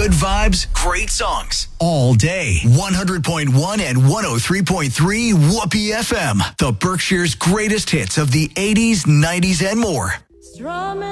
Good vibes, great songs. All day. 100.1 and 103.3 Whoopee FM. The Berkshire's greatest hits of the 80s, 90s, and more. Strumming